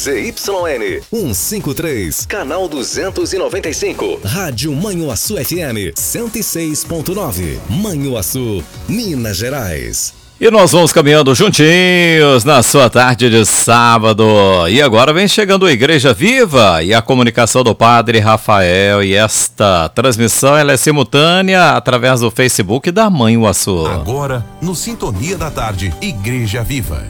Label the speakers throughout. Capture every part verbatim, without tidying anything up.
Speaker 1: Z Y N cento e cinquenta e três, canal duzentos e noventa e cinco. Rádio Manhuaçu F M cento e seis ponto nove. Manhuaçu, Minas Gerais.
Speaker 2: E nós vamos caminhando juntinhos na sua tarde de sábado. E agora vem chegando a Igreja Viva e a comunicação do Padre Rafael. E esta transmissão ela é simultânea através do Facebook da Manhuaçu.
Speaker 3: Agora, no Sintonia da Tarde, Igreja Viva.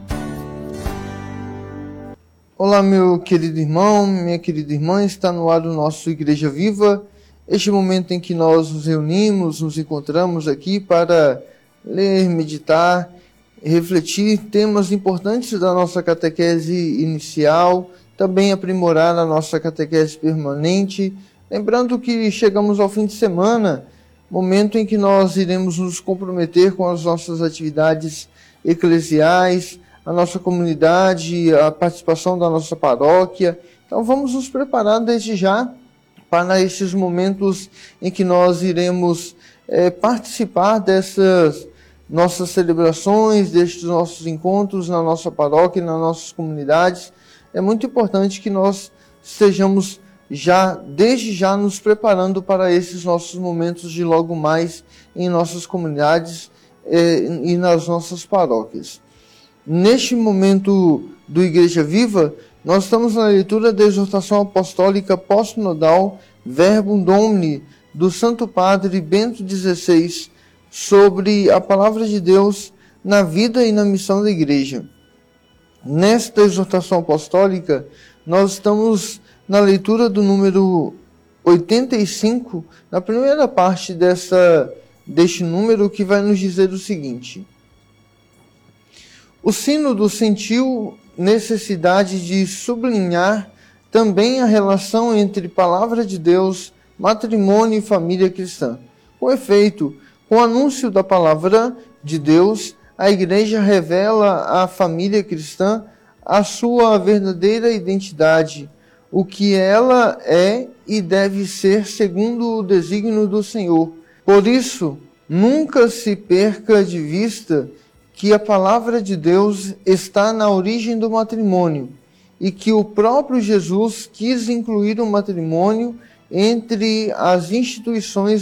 Speaker 4: Olá, meu querido irmão, minha querida irmã, está no ar o nosso Igreja Viva. Este momento em que nós nos reunimos, nos encontramos aqui para ler, meditar, refletir temas importantes da nossa catequese inicial, também aprimorar a nossa catequese permanente. Lembrando que chegamos ao fim de semana, momento em que nós iremos nos comprometer com as nossas atividades eclesiais, a nossa comunidade, a participação da nossa paróquia. Então vamos nos preparar desde já para esses momentos em que nós iremos é, participar dessas nossas celebrações, destes nossos encontros na nossa paróquia, nas nossas comunidades. É muito importante que nós estejamos já, desde já, nos preparando para esses nossos momentos de logo mais em nossas comunidades eh, e nas nossas paróquias. Neste momento do Igreja Viva, nós estamos na leitura da exortação apostólica pós-sinodal Verbum Domini, do Santo Padre Bento dezesseis, sobre a palavra de Deus na vida e na missão da Igreja. Nesta exortação apostólica, nós estamos na leitura do número oitenta e cinco, na primeira parte dessa, deste número, que vai nos dizer o seguinte: o sínodo sentiu necessidade de sublinhar também a relação entre palavra de Deus, matrimônio e família cristã. Com efeito, com o anúncio da palavra de Deus, a Igreja revela à família cristã a sua verdadeira identidade, o que ela é e deve ser segundo o desígnio do Senhor. Por isso, nunca se perca de vista que a palavra de Deus está na origem do matrimônio e que o próprio Jesus quis incluir o matrimônio entre as instituições